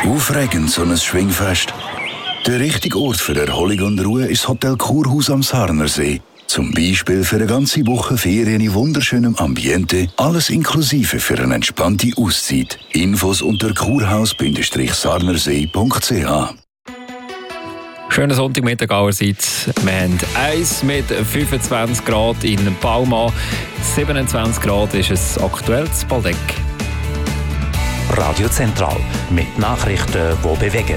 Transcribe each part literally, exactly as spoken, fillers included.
Aufregend, so ein Schwingfest. Der richtige Ort für Erholung und Ruhe ist das Hotel Kurhaus am Sarnersee. Zum Beispiel für eine ganze Woche Ferien in wunderschönem Ambiente, alles inklusive für eine entspannte Auszeit. Infos unter kurhaus Sarnersee punkt c h. Schönen Sonntagmittag allerseits. Wir haben eins mit fünfundzwanzig Grad in Bauma, siebenundzwanzig Grad ist es aktuell in Baldeck. Radio Zentral mit Nachrichten, die bewegen.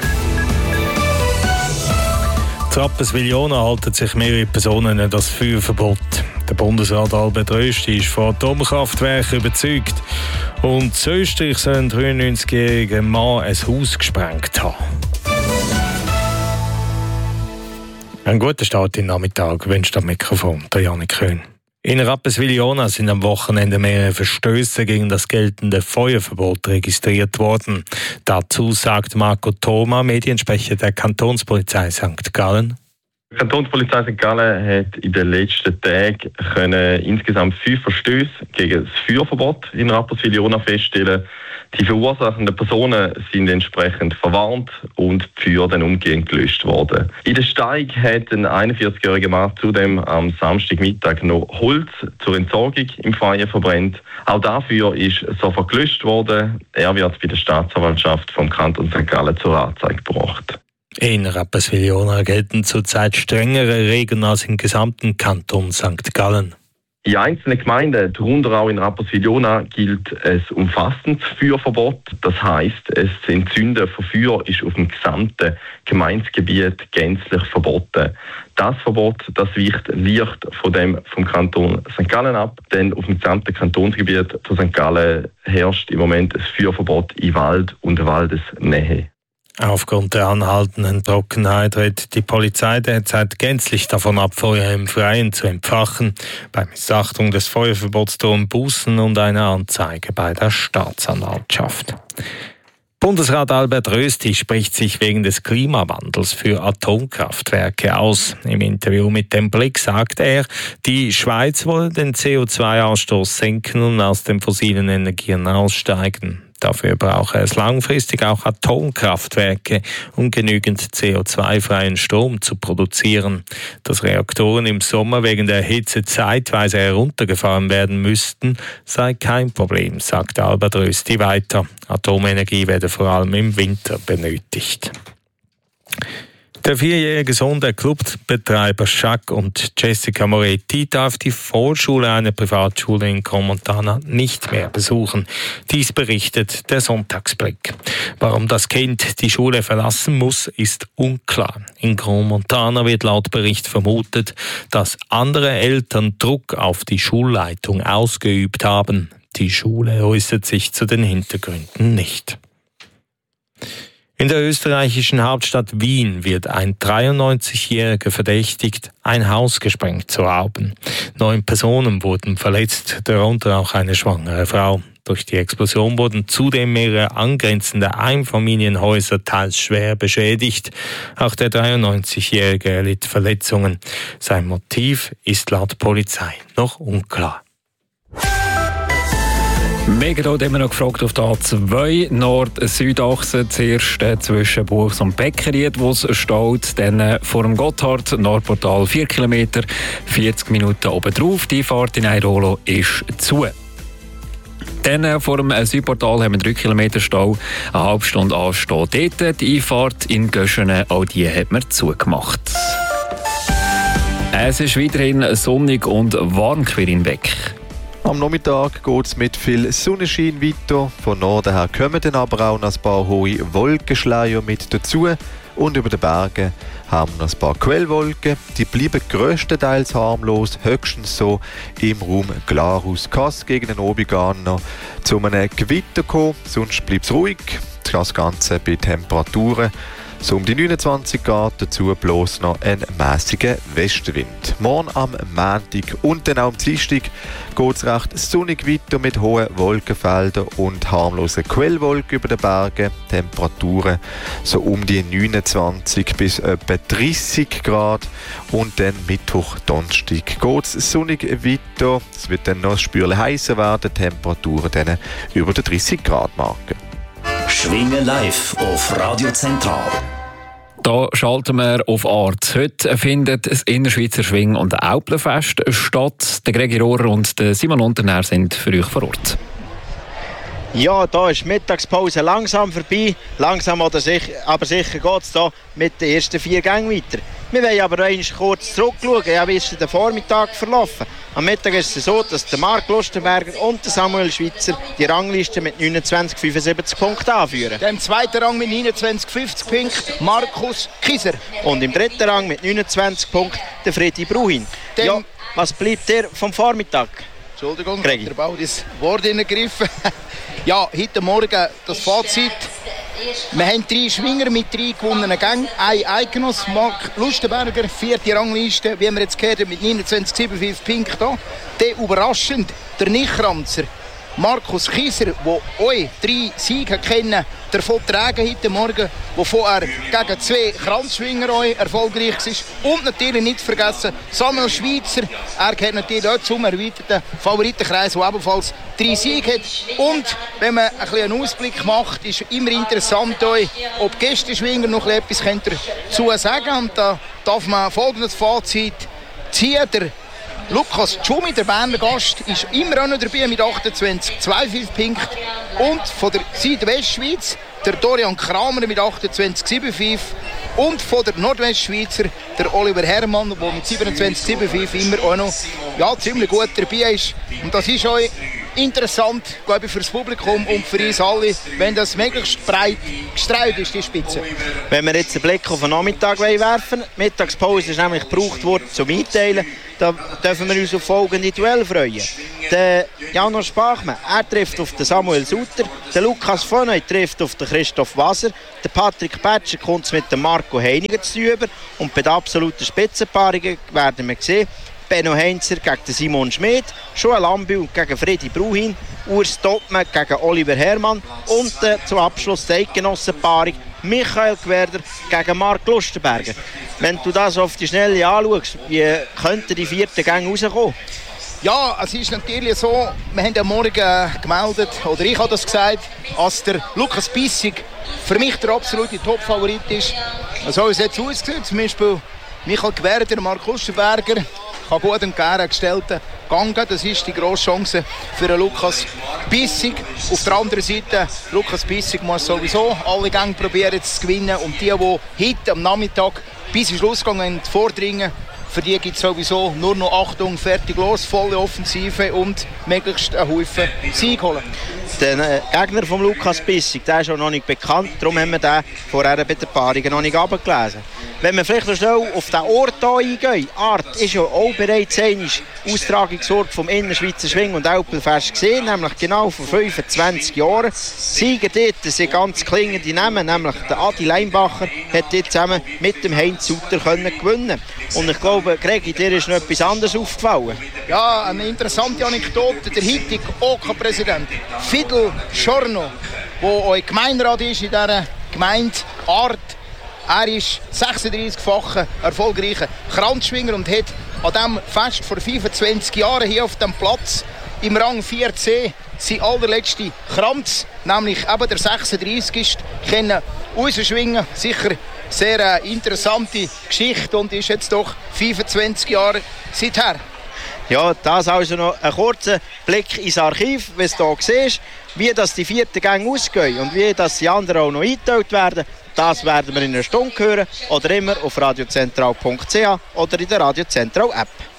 In Rapperswil-Jona halten sich mehrere Personen an das Feuerverbot. Der Bundesrat Albert Rösti ist von Atomkraftwerken überzeugt. Und in Österreich soll ein dreiundneunzigjähriger Mann ein Haus gesprengt haben. Einen guten Start in den Nachmittag wünscht das Mikrofon der Janik Köhn. In Rapperswil-Jona sind am Wochenende mehrere Verstöße gegen das geltende Feuerverbot registriert worden. Dazu sagt Marco Thoma, Mediensprecher der Kantonspolizei Sankt Gallen. Die Kantonspolizei Sankt Gallen hat in den letzten Tagen können insgesamt fünf Verstöße gegen das Feuerverbot in Rapperswil-Jona feststellen. Die verursachenden Personen sind entsprechend verwarnt und die Feuer dann umgehend gelöscht worden. In der Steig hat ein einundvierzigjähriger Mann zudem am Samstagmittag noch Holz zur Entsorgung im Feuer verbrennt. Auch dafür ist sofort gelöscht worden. Er wird bei der Staatsanwaltschaft vom Kanton Sankt Gallen zur Anzeige gebracht. In Rapperswil-Jona gelten zurzeit strengere Regeln als im gesamten Kanton Sankt Gallen. In einzelnen Gemeinden, darunter auch in Rapperswil-Jona, gilt ein umfassendes Feuerverbot. Das heisst, das Entzünden von Feuer ist auf dem gesamten Gemeindegebiet gänzlich verboten. Das Verbot das weicht leicht von dem vom Kanton Sankt Gallen ab, denn auf dem gesamten Kantonsgebiet von Sankt Gallen herrscht im Moment ein Feuerverbot in Wald und Waldesnähe. Aufgrund der anhaltenden Trockenheit rät die Polizei derzeit gänzlich davon ab, Feuer im Freien zu entfachen. Bei Missachtung des Feuerverbots drohen Bußen und eine Anzeige bei der Staatsanwaltschaft. Bundesrat Albert Rösti spricht sich wegen des Klimawandels für Atomkraftwerke aus. Im Interview mit dem Blick sagt er, die Schweiz wolle den C O zwei Ausstoß senken und aus den fossilen Energien aussteigen. Dafür brauche es langfristig auch Atomkraftwerke, um genügend C O zwei freien Strom zu produzieren. Dass Reaktoren im Sommer wegen der Hitze zeitweise heruntergefahren werden müssten, sei kein Problem, sagt Albert Rösti weiter. Atomenergie werde vor allem im Winter benötigt. Der vierjährige Sohn der Clubbetreiber Jacques und Jessica Moretti darf die Vorschule einer Privatschule in Gromontana nicht mehr besuchen. Dies berichtet der Sonntagsblick. Warum das Kind die Schule verlassen muss, ist unklar. In Gromontana wird laut Bericht vermutet, dass andere Eltern Druck auf die Schulleitung ausgeübt haben. Die Schule äußert sich zu den Hintergründen nicht. In der österreichischen Hauptstadt Wien wird ein dreiundneunzigjähriger verdächtigt, ein Haus gesprengt zu haben. Neun Personen wurden verletzt, darunter auch eine schwangere Frau. Durch die Explosion wurden zudem mehrere angrenzende Einfamilienhäuser teils schwer beschädigt. Auch der dreiundneunzigjährige erlitt Verletzungen. Sein Motiv ist laut Polizei noch unklar. Mega dort immer noch gefragt auf der A zwei Nord-Südachse. Zuerst zwischen Buchs und Beckeried, wo es steht. Dann vor dem Gotthard, Nordportal vier Kilometer, vierzig Minuten oben drauf. Die Fahrt in Airolo ist zu. Dann vor dem Südportal haben wir drei Kilometer Stau, eine halbe Stunde anstehen dort. Die Einfahrt in Göschenen, auch die hat man zugemacht. Es ist weiterhin sonnig und warm in Beck. Am Nachmittag geht es mit viel Sonnenschein weiter. Von Norden her kommen dann aber auch noch ein paar hohe Wolkenschleier mit dazu. Und über den Bergen haben wir noch ein paar Quellwolken. Die bleiben grösstenteils harmlos, höchstens so im Raum Glarus. Kass gegen den Obigan noch zu einem Gewitter kommen, sonst bleibt es ruhig. Das Ganze bei Temperaturen so um die neunundzwanzig Grad, dazu bloß noch ein mäßiger Westenwind. Morgen am Montag und dann auch am Dienstag geht es recht sonnig weiter mit hohen Wolkenfeldern und harmlosen Quellwolken über den Bergen. Temperaturen so um die neunundzwanzig bis etwa dreissig Grad. Und dann Mittwoch, Donnerstag geht es sonnig weiter. Es wird dann noch ein Spürchen heißer werden, Temperaturen dann über die dreissig Grad Marke. Schwingen live auf Radio Zentral. Da schalten wir auf Art. Heute findet das Innerschweizer Schwing- und Auplenfest statt. Der Gregi Rohrer und der Simon Unternähr sind für euch vor Ort. Ja, da ist die Mittagspause langsam vorbei. Langsam oder sicher, aber sicher geht es hier mit den ersten vier Gängen weiter. Wir wollen aber noch kurz zurückschauen. Ja, wie ist der Vormittag verlaufen? Am Mittag ist es so, dass der Marc Lustenberger und der Samuel Schweitzer die Rangliste mit neunundzwanzig Komma fünfundsiebzig Punkten anführen. Im zweiten Rang mit neunundzwanzig Komma fünfzig Punkten Markus Kieser. Und im dritten Rang mit neunundzwanzig Punkten der Freddy Bruhin. Ja, was bleibt dir vom Vormittag? Entschuldigung, ich habe der Bau das Wort hineingegriffen. Ja, heute Morgen das Fazit. Wir haben drei Schwinger mit drei gewonnenen Gängen. Ein Eigenoss, Marc Lustenberger, vierte Rangliste, wie wir jetzt gehört haben, mit neunundzwanzig Komma fünfundsiebzig Punkten. Der überraschend, der Nichtranzer, Markus Kieser, der euch drei Siege kennen, davon tragen heute Morgen, der vorher gegen zwei Kranzschwinger erfolgreich war. Und natürlich nicht vergessen Samuel Schweitzer, er gehört natürlich auch zum erweiterten Favoritenkreis, der ebenfalls drei Siege hat. Und wenn man ein bisschen einen Ausblick macht, ist immer interessant, euch, ob Gästeschwinger noch etwas dazu sagen können. Und da darf man folgendes Fazit ziehen. Der Lukas Tschumi, der Berner Gast, ist immer auch noch dabei mit achtundzwanzig Komma fünfundzwanzig Punkten. Und von der Südwestschweiz der Dorian Kramer mit achtundzwanzig Komma fünfundsiebzig. Und von der Nordwestschweizer der Oliver Herrmann, der mit siebenundzwanzig Komma fünfundsiebzig immer auch noch ja, ziemlich gut dabei ist. Und das ist auch interessant, glaube ich, für das Publikum und für uns alle, wenn das möglichst breit gestreut ist, die Spitze. Wenn wir jetzt einen Blick auf den Nachmittag werfen, die Mittagspause ist nämlich gebraucht worden zum Einteilen, da dürfen wir uns auf folgende Duell freuen. Der Janos Bachmann, er trifft auf den Samuel Sutter, der Lukas Vonnoy trifft auf den Christoph Waser, der Patrick Petscher kommt mit dem Marco Heiniger zu über und bei den absoluten Spitzenpaarungen werden wir sehen, Benno Heinzer gegen Simon Schmid, Joel Ambiu gegen Freddy Bruhin, Urs Topmann gegen Oliver Herrmann und äh, zum Abschluss die Eidgenossenpaarung Michael Gwerder gegen Marc Lustenberger. Wenn du das auf die Schnelle anschaust, wie könnte die vierte Gang rauskommen? Ja, es ist natürlich so, wir haben am Morgen gemeldet, oder ich habe das gesagt, als der Lukas Bissig für mich der absolute Top-Favorit ist. So ist es jetzt ausgesehen, zum Beispiel Michael Gwerder, Marc Lustenberger, kann gut und gerne gestellten Gang. Das ist die grosse Chance für Lukas Bissig. Auf der anderen Seite, Lukas Bissig muss sowieso alle Gänge probieren zu gewinnen. Und die, die heute am Nachmittag bis zum Schluss gehen, vordringen, für die gibt es sowieso nur noch Achtung, fertig, los, volle Offensive und möglichst einen Haufen Sieg holen. Der äh, Gegner von Lukas Bissig, der ist auch noch nicht bekannt, darum haben wir den vorher bei den Paarungen noch nicht abgelesen. Wenn wir vielleicht noch schnell auf den Ort hier eingehen, Art ist ja auch bereits einmal Austragungsort vom Innerschweizer Schwing- und Aupelfest gesehen, nämlich genau vor fünfundzwanzig Jahren. Sieger dort sind ganz klingende Namen, nämlich der Adi Leinbacher hat dort zusammen mit dem Heinz Sutter können gewinnen. Und ich glaube, Gregi, dir ist noch etwas anderes aufgefallen. Ja, eine interessante Anekdote. Der heutige O K-Präsident Fidel Schorno, der auch Gemeinderat ist in dieser Gemeinde Art. Er ist sechsunddreißigfacher erfolgreicher Kranzschwinger und hat an diesem Fest vor fünfundzwanzig Jahren hier auf dem Platz im Rang vier C sein allerletzter Kranz, nämlich eben der sechsunddreißigste können rausschwingen. Sicher sehr äh, interessante Geschichte und ist jetzt doch fünfundzwanzig Jahre seither. Ja, das also noch ein kurzer Blick ins Archiv, wie du hier siehst, wie das die vierten Gänge ausgehen und wie das die anderen auch noch eingeteilt werden. Das werden wir in einer Stunde hören oder immer auf radiozentral punkt c h oder in der Radio Zentral App.